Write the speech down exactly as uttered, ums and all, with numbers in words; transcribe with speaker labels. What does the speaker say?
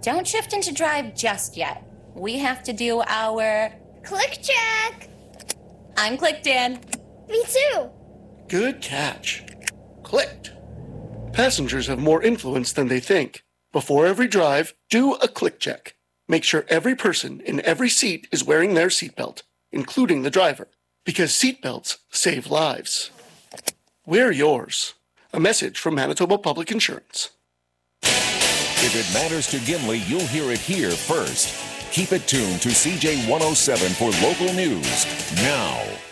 Speaker 1: don't shift into drive just yet. We have to do our
Speaker 2: click check.
Speaker 1: I'm clicked in.
Speaker 2: Me too.
Speaker 3: Good catch. Clicked. Passengers have more influence than they think. Before every drive, do a click check. Make sure every person in every seat is wearing their seatbelt, including the driver, because seatbelts save lives. Wear yours. A message from Manitoba Public Insurance.
Speaker 4: If it matters to Gimli, you'll hear it here first. Keep it tuned to C J one oh seven for local news now.